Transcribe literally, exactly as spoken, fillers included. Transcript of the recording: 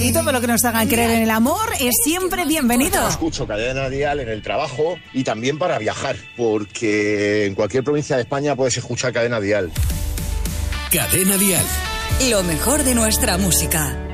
y todo lo que nos haga creer en el amor es siempre bienvenido. Escucho Cadena Dial en el trabajo y también para viajar, porque en cualquier provincia de España puedes escuchar Cadena Dial. Cadena Dial. Lo mejor de nuestra música.